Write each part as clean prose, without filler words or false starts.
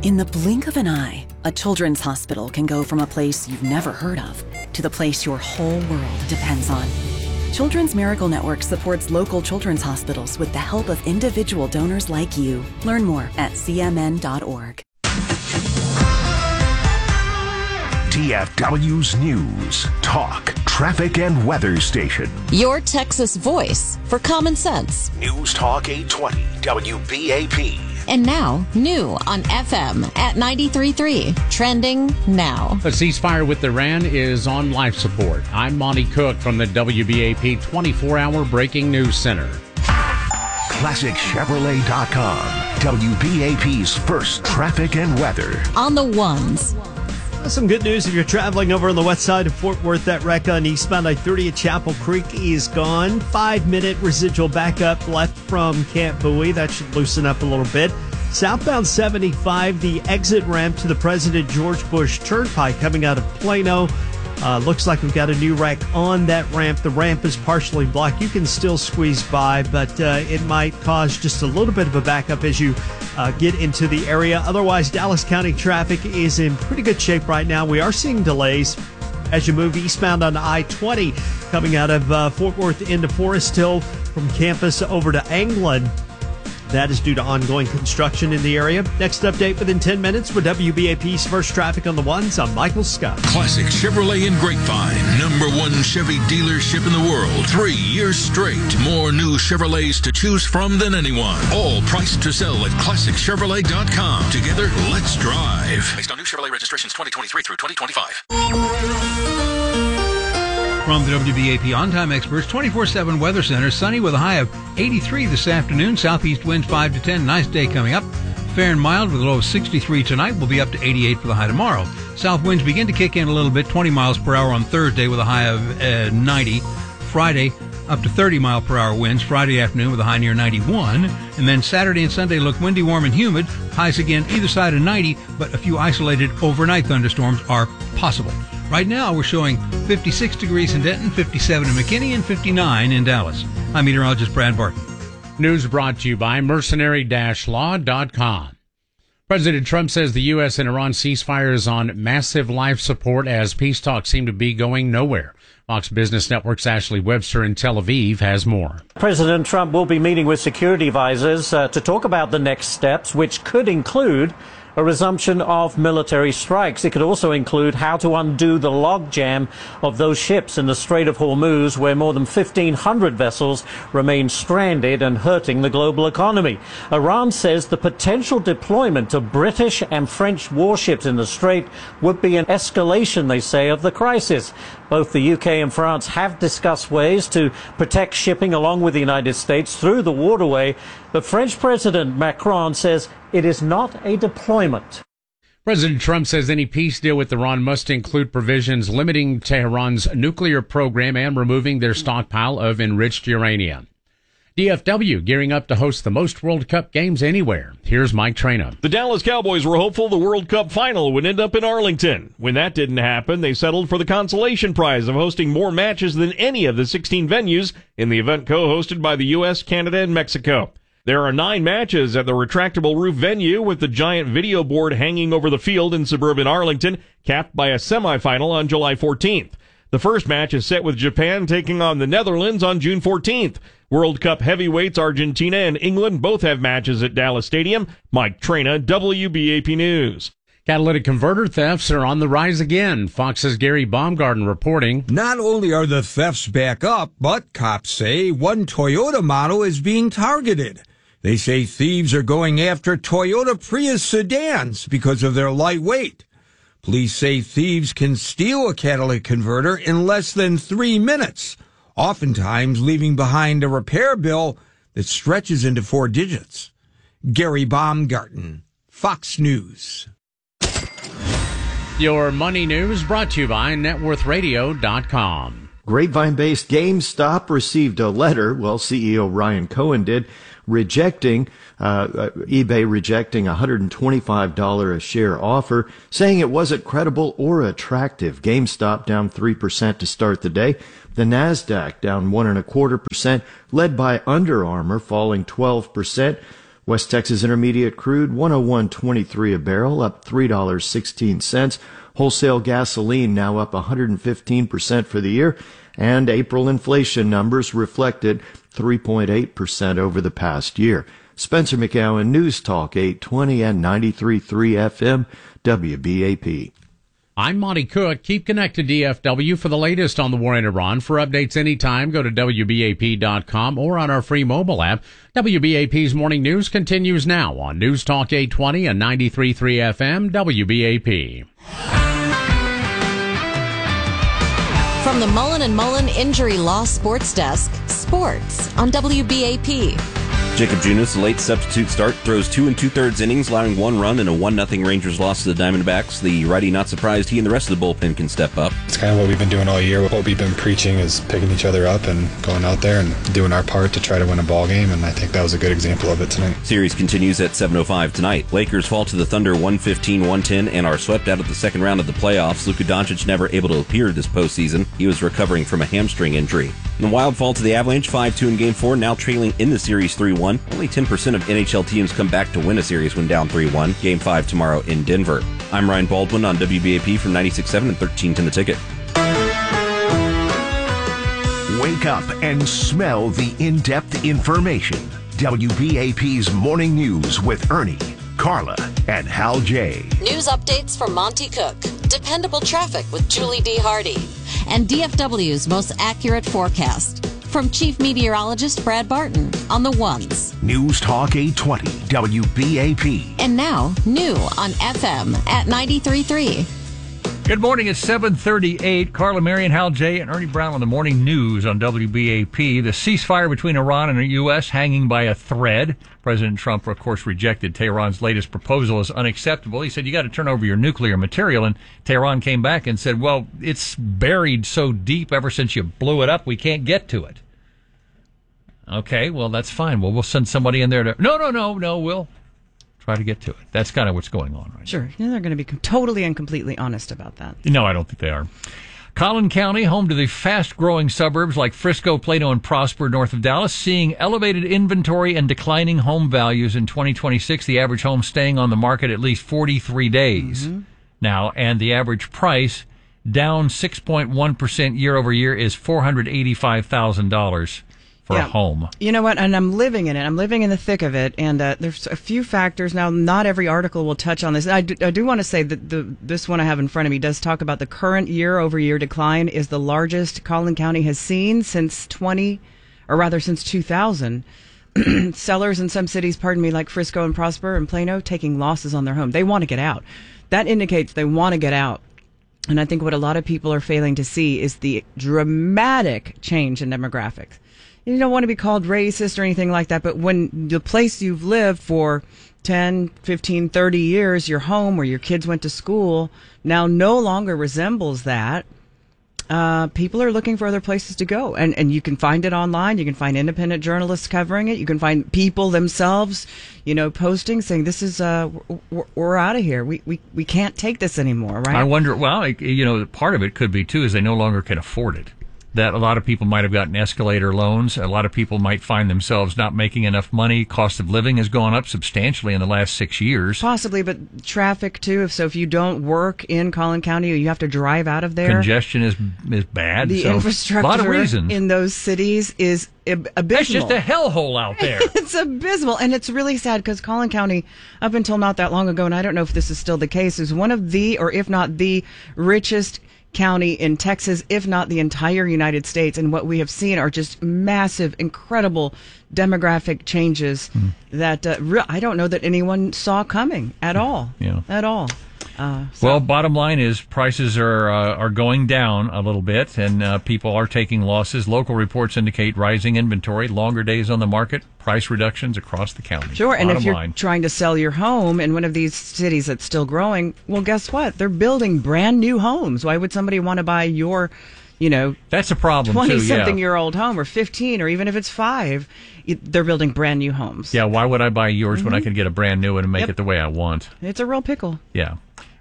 In the blink of an eye, a children's hospital can go from a place you've never heard of to the place your whole world depends on. Children's Miracle Network supports local children's hospitals with the help of individual donors like you. Learn more at cmn.org. DFW's News, Talk, Traffic, and Weather Station. Your Texas voice for common sense. News Talk 820, WBAP. And now, new on FM at 93.3. Trending now. A ceasefire with Iran is on life support. I'm Monty Cook from the WBAP 24-hour Breaking News Center. ClassicChevrolet.com, WBAP's first traffic and weather. On the ones. Some good news if you're traveling over on the west side of Fort Worth. That wreck on eastbound I-30 at Chapel Creek is gone. 5-minute residual backup left from Camp Bowie. That should loosen up a little bit. Southbound 75, the exit ramp to the President George Bush Turnpike coming out of Plano. Looks like we've got a new wreck on that ramp. The ramp is partially blocked. You can still squeeze by, but it might cause just a little bit of a backup as you get into the area. Otherwise, Dallas County traffic is in pretty good shape right now. We are seeing delays as you move eastbound on I-20 coming out of Fort Worth into Forest Hill from campus over to Anglin. That is due to ongoing construction in the area. Next update within 10 minutes with WBAP's first traffic on the ones. I'm Michael Scott. Classic Chevrolet in Grapevine. #1 Chevy dealership in the world. 3 years straight. More new Chevrolets to choose from than anyone. All priced to sell at ClassicChevrolet.com. Together, let's drive. Based on new Chevrolet registrations 2023 through 2025. From the WBAP On-Time Experts 24/7 Weather Center, sunny with a high of 83 this afternoon. Southeast winds 5 to 10. Nice day coming up. Fair and mild with a low of 63 tonight. We'll be up to 88 for the high tomorrow. South winds begin to kick in a little bit, 20 miles per hour on Thursday with a high of 90. Friday, up to 30 mile per hour winds. Friday afternoon with a high near 91. And then Saturday and Sunday look windy, warm, and humid. Highs again either side of 90, but a few isolated overnight thunderstorms are possible. Right now, we're showing 56 degrees in Denton, 57 in McKinney, and 59 in Dallas. I'm meteorologist Brad Barton. News brought to you by mercenary-law.com. President Trump says the U.S. and Iran ceasefire is on massive life support as peace talks seem to be going nowhere. Fox Business Network's Ashley Webster in Tel Aviv has more. President Trump will be meeting with security advisors to talk about the next steps, which could include a resumption of military strikes. It could also include how to undo the logjam of those ships in the Strait of Hormuz, where more than 1,500 vessels remain stranded and hurting the global economy. Iran says the potential deployment of British and French warships in the Strait would be an escalation, they say, of the crisis. Both the UK and France have discussed ways to protect shipping along with the United States through the waterway, but French President Macron says it is not a deployment. President Trump says any peace deal with Iran must include provisions limiting Tehran's nuclear program and removing their stockpile of enriched uranium. DFW gearing up to host the most World Cup games anywhere. Here's Mike Traina. The Dallas Cowboys were hopeful the World Cup final would end up in Arlington. When that didn't happen, they settled for the consolation prize of hosting more matches than any of the 16 venues in the event co-hosted by the U.S., Canada, and Mexico. There are 9 matches at the retractable roof venue with the giant video board hanging over the field in suburban Arlington, capped by a semifinal on July 14th. The first match is set with Japan taking on the Netherlands on June 14th. World Cup heavyweights Argentina and England both have matches at Dallas Stadium. Mike Traina, WBAP News. Catalytic converter thefts are on the rise again. Fox's Gary Baumgarten reporting. Not only are the thefts back up, but cops say one Toyota model is being targeted. They say thieves are going after Toyota Prius sedans because of their light weight. Police say thieves can steal a catalytic converter in less than 3 minutes, oftentimes leaving behind a repair bill that stretches into 4 digits. Gary Baumgarten, Fox News. Your money news brought to you by networthradio.com. Grapevine-based GameStop received a letter, CEO Ryan Cohen did, rejecting eBay rejecting a $125 a share offer, saying it wasn't credible or attractive. GameStop down 3% to start the day. The Nasdaq down 1.25%, led by Under Armour falling 12%. West Texas Intermediate crude, $101.23 a barrel, up $3.16. Wholesale gasoline now up 115% for the year, and April inflation numbers reflected 3.8% over the past year. Spencer McGowan, News Talk 820 and 93.3 FM, WBAP. I'm Monty Cook. Keep connected to DFW for the latest on the war in Iran. For updates anytime, go to WBAP.com or on our free mobile app. WBAP's Morning News continues now on News Talk 820 and 93.3 FM, WBAP. From the Mullen & Mullen Injury Law Sports Desk, sports on WBAP. Jacob Junis, a late substitute start, throws 2 2/3 innings, allowing 1 run and a 1-0 Rangers loss to the Diamondbacks. The righty not surprised he and the rest of the bullpen can step up. It's kind of what we've been doing all year. What we've been preaching is picking each other up and going out there and doing our part to try to win a ball game, and I think that was a good example of it tonight. Series continues at 7:05 tonight. Lakers fall to the Thunder 115-110 and are swept out of the second round of the playoffs. Luka Doncic never able to appear this postseason. He was recovering from a hamstring injury. And the Wild fall to the Avalanche 5-2 in Game 4, now trailing in the series 3-1. Only 10% of NHL teams come back to win a series when down 3-1. Game 5 tomorrow in Denver. I'm Ryan Baldwin on WBAP from 96.7 and 1310 The Ticket. Wake up and smell the in-depth information. WBAP's Morning News with Ernie, Carla, and Hal J. News updates from Monty Cook. Dependable traffic with Julie D. Hardy. And DFW's most accurate forecast. From Chief Meteorologist Brad Barton on the ones. News Talk 820 WBAP. And now, new on FM at 93.3. Good morning. It's 7:38. Carla Marion, Hal J, and Ernie Brown on the morning news on WBAP. The ceasefire between Iran and the U.S. hanging by a thread. President Trump, of course, rejected Tehran's latest proposal as unacceptable. He said, you got to turn over your nuclear material. And Tehran came back and said, well, it's buried so deep ever since you blew it up, we can't get to it. Okay, well, that's fine. Well, we'll send somebody in there to... No, we'll try to get to it. That's kind of what's going on right now. Sure. Yeah, they're going to be totally and completely honest about that. No, I don't think they are. Collin County, home to the fast-growing suburbs like Frisco, Plano, and Prosper north of Dallas, seeing elevated inventory and declining home values in 2026. The average home staying on the market at least 43 days now, and the average price down 6.1% year over year is $485,000 for a home. You know what? And I'm living in it. I'm living in the thick of it. And there's a few factors. Now, not every article will touch on this. I do want to say that this one I have in front of me does talk about the current year-over-year decline is the largest Collin County has seen since 2000. Sellers in some cities, like Frisco and Prosper and Plano, taking losses on their home. They want to get out. That indicates they want to get out. And I think what a lot of people are failing to see is the dramatic change in demographics. You don't want to be called racist or anything like that, but when the place you've lived for 10, 15, 30 years, your home where your kids went to school, now no longer resembles that, people are looking for other places to go. And you can find it online. You can find independent journalists covering it. You can find people themselves, posting, saying, this is, we're out of here. We can't take this anymore, right? I wonder, part of it could be, too, is they no longer can afford it. That a lot of people might have gotten escalator loans. A lot of people might find themselves not making enough money. Cost of living has gone up substantially in the last 6 years. Possibly, but traffic too. So if you don't work in Collin County, you have to drive out of there. Congestion is bad. The infrastructure a lot of reasons. in those cities is abysmal. That's just a hellhole out there. It's abysmal, and it's really sad because Collin County, up until not that long ago, and I don't know if this is still the case, is one of the, or if not the richest county in Texas, if not the entire United States. And what we have seen are just massive, incredible demographic changes that I don't know that anyone saw coming at all. Yeah. At all. Well, bottom line is prices are going down a little bit, and people are taking losses. Local reports indicate rising inventory, longer days on the market, price reductions across the county. Sure, and if you're trying to sell your home in one of these cities that's still growing, well, guess what? They're building brand new homes. Why would somebody want to buy your, that's a problem 20-something-year-old home, or 15, or even if it's 5, they're building brand new homes. Yeah, why would I buy yours when I can get a brand new one and make it the way I want? It's a real pickle. Yeah.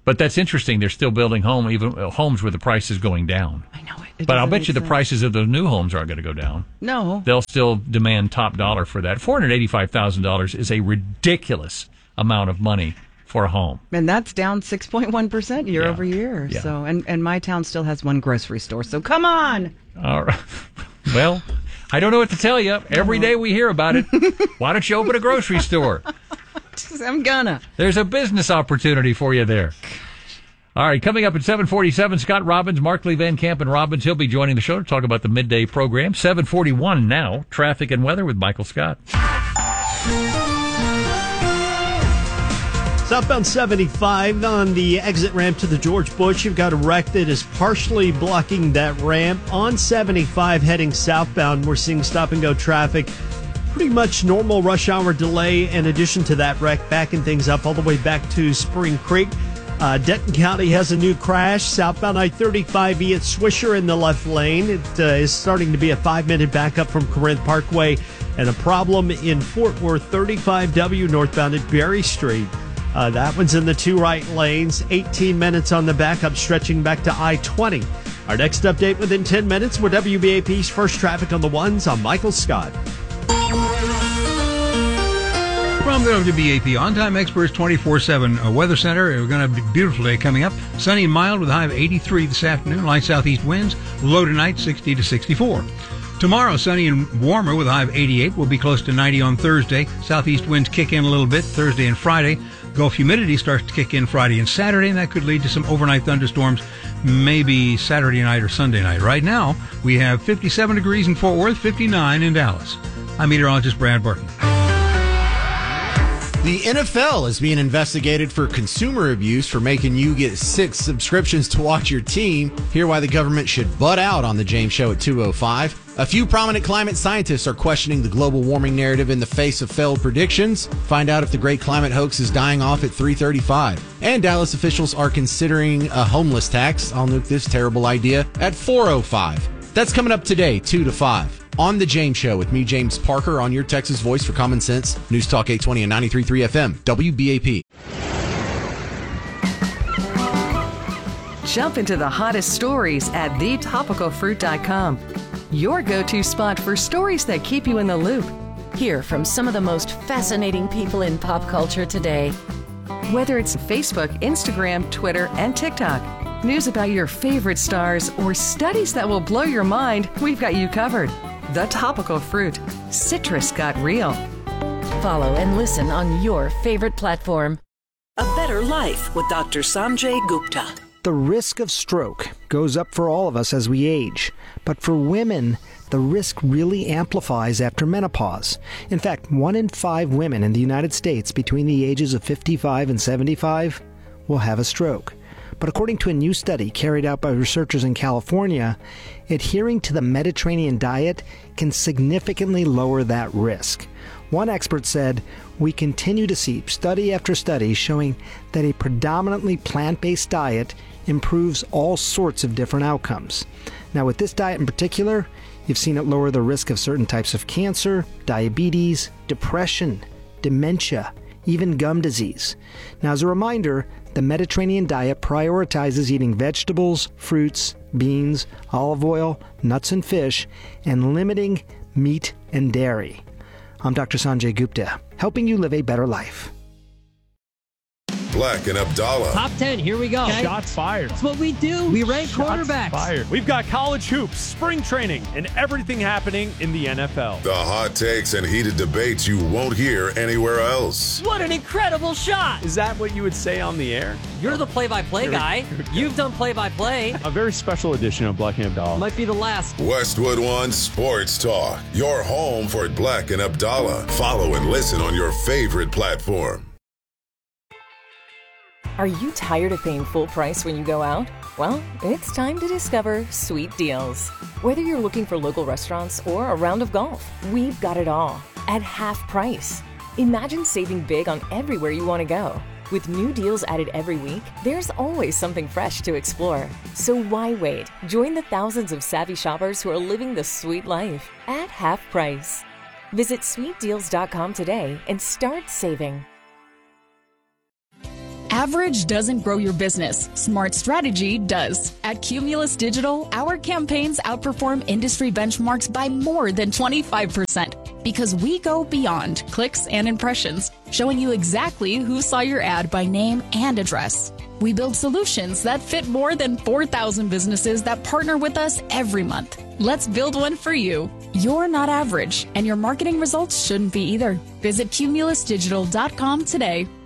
But that's interesting. They're still building homes where the price is going down. I know it. But I'll bet you the prices of those new homes aren't going to go down. No. They'll still demand top dollar for that. $485,000 is a ridiculous amount of money for a home. And that's down 6.1% year over year. Yeah. So, and my town still has one grocery store. So come on. All right. Well, I don't know what to tell you. Every day we hear about it. Why don't you open a grocery store? I'm gonna. There's a business opportunity for you there. All right, coming up at 7:47, Scott Robbins, Mark Lee Van Camp and Robbins. He'll be joining the show to talk about the midday program. 7:41 now, traffic and weather with Michael Scott. Southbound 75 on the exit ramp to the George Bush. You've got a wreck that is partially blocking that ramp. On 75 heading southbound, we're seeing stop-and-go traffic. Pretty much normal rush hour delay in addition to that wreck, backing things up all the way back to Spring Creek. Denton County has a new crash. Southbound I-35E at Swisher in the left lane. It is starting to be a 5-minute backup from Corinth Parkway. And a problem in Fort Worth, 35W northbound at Berry Street. That one's in the 2 right lanes. 18 minutes on the backup, stretching back to I-20. Our next update within 10 minutes with WBAP's First Traffic on the Ones. I'm Michael Scott. From the WBAP On-Time Experts 24/7 Weather Center, we're going to have a beautiful day coming up. Sunny and mild with a high of 83 this afternoon. Light southeast winds. Low tonight, 60 to 64. Tomorrow, sunny and warmer with a high of 88. We'll be close to 90 on Thursday. Southeast winds kick in a little bit Thursday and Friday. Gulf humidity starts to kick in Friday and Saturday, and that could lead to some overnight thunderstorms, maybe Saturday night or Sunday night. Right now, we have 57 degrees in Fort Worth, 59 in Dallas. I'm meteorologist Brad Barton. The NFL is being investigated for consumer abuse for making you get 6 subscriptions to watch your team. Hear why the government should butt out on The James Show at 2:05. A few prominent climate scientists are questioning the global warming narrative in the face of failed predictions. Find out if the great climate hoax is dying off at 3:35. And Dallas officials are considering a homeless tax. I'll nuke this terrible idea at 4:05. That's coming up today, 2 to 5. On The James Show with me, James Parker, on your Texas voice for common sense. News Talk 820 and 93.3 FM, WBAP. Jump into the hottest stories at thetopicalfruit.com. Your go-to spot for stories that keep you in the loop. Hear from some of the most fascinating people in pop culture today. Whether it's Facebook, Instagram, Twitter, and TikTok. News about your favorite stars or studies that will blow your mind, we've got you covered. The Topical Fruit. Citrus got real. Follow and listen on your favorite platform. A Better Life with Dr. Sanjay Gupta. The risk of stroke goes up for all of us as we age, but for women, the risk really amplifies after menopause. In fact, 1 in 5 women in the United States between the ages of 55 and 75 will have a stroke. But according to a new study carried out by researchers in California, adhering to the Mediterranean diet can significantly lower that risk. One expert said, "We continue to see study after study showing that a predominantly plant-based diet improves all sorts of different outcomes." Now, with this diet in particular, you've seen it lower the risk of certain types of cancer, diabetes, depression, dementia, even gum disease. Now, as a reminder, the Mediterranean diet prioritizes eating vegetables, fruits, beans, olive oil, nuts and fish, and limiting meat and dairy. I'm Dr. Sanjay Gupta, helping you live a better life. Black and Abdallah. Top 10, here we go. Okay. Shots fired. That's what we do. We rank quarterbacks. Fired. We've got college hoops, spring training, and everything happening in the NFL. The hot takes and heated debates you won't hear anywhere else. What an incredible shot. Is that what you would say on the air? You're the play-by-play guy. You've done play-by-play. A very special edition of Black and Abdallah. Might be the last. Westwood One Sports Talk. Your home for Black and Abdallah. Follow and listen on your favorite platform. Are you tired of paying full price when you go out? Well, it's time to discover Sweet Deals. Whether you're looking for local restaurants or a round of golf, we've got it all at half price. Imagine saving big on everywhere you want to go. With new deals added every week, there's always something fresh to explore. So why wait? Join the thousands of savvy shoppers who are living the sweet life at half price. Visit sweetdeals.com today and start saving. Average doesn't grow your business. Smart strategy does. At Cumulus Digital, our campaigns outperform industry benchmarks by more than 25% because we go beyond clicks and impressions, showing you exactly who saw your ad by name and address. We build solutions that fit more than 4,000 businesses that partner with us every month. Let's build one for you. You're not average, and your marketing results shouldn't be either. Visit cumulusdigital.com today.